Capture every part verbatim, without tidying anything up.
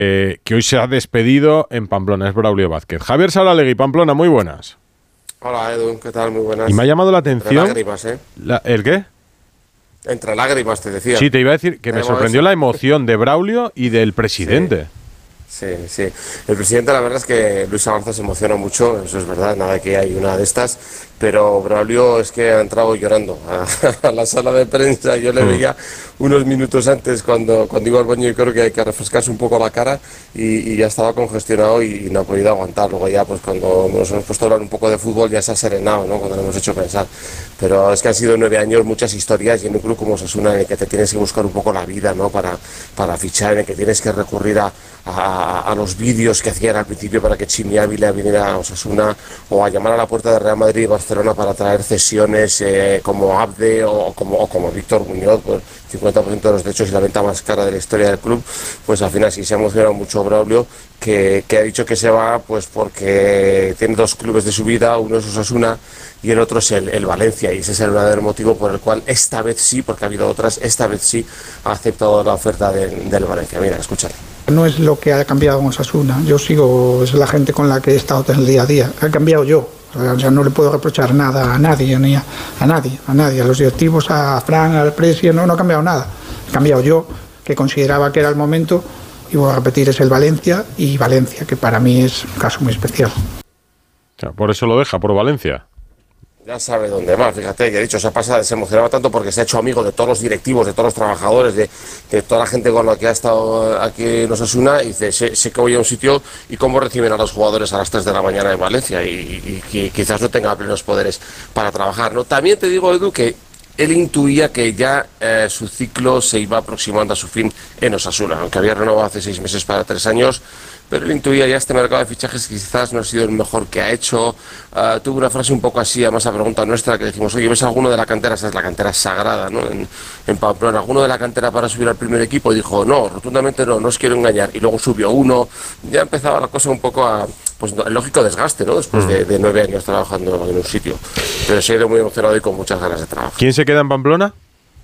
eh, que hoy se ha despedido en Pamplona, es Braulio Vázquez. Javier Saralegui, Pamplona, muy buenas. Hola Edu, ¿qué tal? Muy buenas. Y me ha llamado la atención... Entre lágrimas, ¿eh? La, ¿El qué? Entre lágrimas, te decía. Sí, te iba a decir que me sorprendió la emoción de Braulio y del presidente. Sí, sí, sí. El presidente, la verdad es que Luis Avanza se emociona mucho, eso es verdad, nada que hay una de estas, pero Braulio es que ha entrado llorando a, a la sala de prensa. Yo le veía unos minutos antes cuando, cuando iba al baño y creo que hay que refrescarse un poco la cara y, y ya estaba congestionado y, y no ha podido aguantar. Luego ya, pues cuando nos hemos puesto a hablar un poco de fútbol ya se ha serenado, ¿no? Cuando lo hemos hecho pensar. Pero es que han sido nueve años, muchas historias y en un club como Osasuna en el que te tienes que buscar un poco la vida, ¿no? Para, para fichar, en el que tienes que recurrir a, a, a los vídeos que hacían al principio para que Chimi Ávila viniera a Osasuna, o a llamar a la puerta de Real Madrid y Barcelona para traer cesiones eh, como Abde o, o como, o como Víctor Muñoz, por cincuenta por ciento de los derechos y la venta más cara de la historia del club. Pues al final sí se ha emocionado mucho Braulio, que, que ha dicho que se va pues porque tiene dos clubes de su vida, uno es Osasuna y el otro es el, el Valencia, y ese es el verdadero motivo por el cual esta vez sí, porque ha habido otras, esta vez sí ha aceptado la oferta de, del Valencia. Mira, escúchale. No es lo que ha cambiado en Osasuna, yo sigo, es la gente con la que he estado en el día a día, ha cambiado yo, o sea, no le puedo reprochar nada a nadie, ni a, a nadie, a nadie, a los directivos, a Fran, al Presi, no, no ha cambiado nada, he cambiado yo, que consideraba que era el momento, y voy a repetir, es el Valencia, y Valencia, que para mí es un caso muy especial. O sea, por eso lo deja, por Valencia. Ya sabe dónde va, fíjate, ya he dicho, se ha pasado, se emocionaba tanto porque se ha hecho amigo de todos los directivos, de todos los trabajadores, de, de toda la gente con la que ha estado aquí en Osasuna, y dice, sé, sé que voy a un sitio y cómo reciben a los jugadores a las tres de la mañana en Valencia, y, y, y quizás no tenga plenos poderes para trabajar, ¿no? También te digo, Edu, que él intuía que ya eh, su ciclo se iba aproximando a su fin en Osasuna, aunque había renovado hace seis meses para tres años, pero él intuía ya este mercado de fichajes que quizás no ha sido el mejor que ha hecho. Uh, tuvo una frase un poco así, además a pregunta nuestra, que decimos, oye, ¿ves alguno de la cantera? Esa es la cantera sagrada, ¿no? En, en Pamplona, ¿alguno de la cantera para subir al primer equipo? Y dijo, no, rotundamente no, no os quiero engañar. Y luego subió uno, ya empezaba la cosa un poco a, pues, el lógico desgaste, ¿no? Después de, de nueve años trabajando en un sitio. Pero se ha ido muy emocionado y con muchas ganas de trabajar. ¿Quién se queda en Pamplona?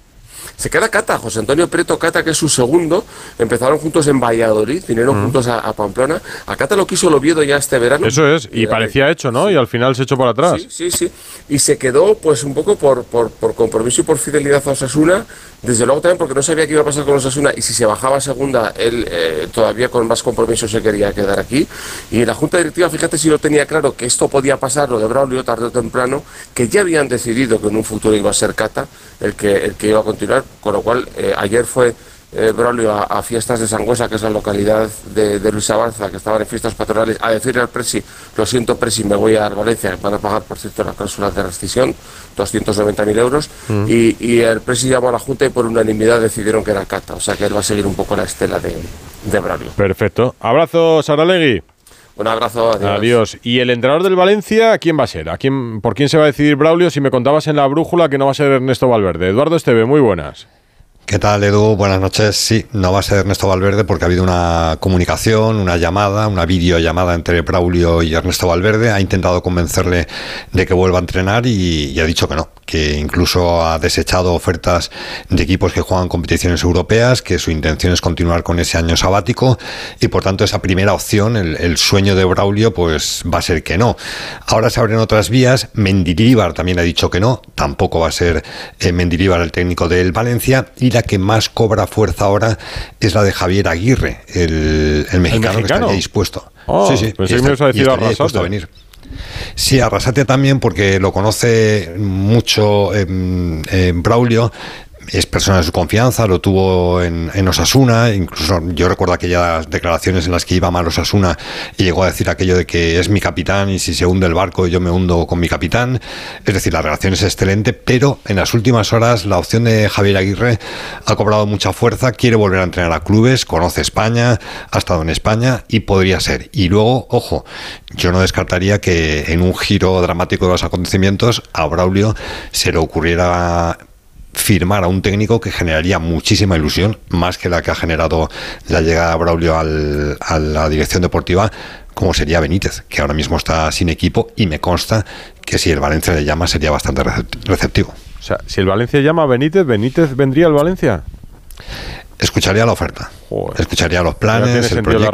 Se queda Cata, José Antonio Prieto Cata, que es su segundo. Empezaron juntos en Valladolid, vinieron uh-huh. juntos a, a Pamplona. A Cata lo quiso el Oviedo ya este verano. Eso es, y, y parecía hecho, ¿no? Sí. Y al final se echó para atrás. Sí, sí, sí. Y se quedó pues un poco por, por, por compromiso y por fidelidad a Osasuna. Desde luego también porque no sabía qué iba a pasar con Osasuna, y si se bajaba a segunda, él eh, todavía con más compromiso se quería quedar aquí. Y la Junta Directiva, fíjate si lo tenía claro, que esto podía pasar, lo de Braulio, tarde o temprano, que ya habían decidido que en un futuro iba a ser Cata el que, el que iba a continuar, con lo cual eh, ayer fue eh, Braulio a, a Fiestas de Sangüesa, que es la localidad de, de Luis Avanza, que estaban en fiestas patronales, a decirle al Presi, lo siento Presi, me voy a Valencia, van a pagar por cierto la cláusula de rescisión, doscientos noventa mil euros, mm. y, y el Presi llamó a la Junta y por unanimidad decidieron que era Cata, o sea que él va a seguir un poco la estela de, de Braulio. Perfecto, abrazo Saralegui. Un abrazo, adiós. Adiós. ¿Y el entrenador del Valencia, quién va a ser? ¿A quién, ¿Por quién se va a decidir Braulio? Si me contabas en la brújula que no va a ser Ernesto Valverde. Eduardo Esteve, muy buenas. ¿Qué tal, Edu? Buenas noches. Sí, no va a ser Ernesto Valverde porque ha habido una comunicación, una llamada, una videollamada entre Braulio y Ernesto Valverde. Ha intentado convencerle de que vuelva a entrenar y, y ha dicho que no, que incluso ha desechado ofertas de equipos que juegan competiciones europeas, que su intención es continuar con ese año sabático y por tanto esa primera opción, el, el sueño de Braulio, pues va a ser que no. Ahora se abren otras vías. Mendilibar también ha dicho que no, tampoco va a ser eh, Mendilibar el técnico del Valencia, y la que más cobra fuerza ahora es la de Javier Aguirre, el, el, mexicano, ¿El mexicano que estaría dispuesto. Oh, sí, sí, pensé que me ibas a decir a venir. Sí, Arrasate también, porque lo conoce mucho eh, eh, Braulio. Es persona de su confianza, lo tuvo en, en Osasuna, incluso yo recuerdo aquellas declaraciones en las que iba mal Osasuna y llegó a decir aquello de que es mi capitán y si se hunde el barco yo me hundo con mi capitán. Es decir, la relación es excelente, pero en las últimas horas la opción de Javier Aguirre ha cobrado mucha fuerza, quiere volver a entrenar a clubes, conoce España, ha estado en España y podría ser. Y luego, ojo, yo no descartaría que en un giro dramático de los acontecimientos a Braulio se le ocurriera firmar a un técnico que generaría muchísima ilusión, más que la que ha generado la llegada de Braulio al, a la dirección deportiva, como sería Benítez, que ahora mismo está sin equipo, y me consta que si el Valencia le llama sería bastante receptivo. O sea, si el Valencia llama a Benítez, ¿Benítez vendría al Valencia? Escucharía la oferta, Joder. escucharía los planes, el proyecto.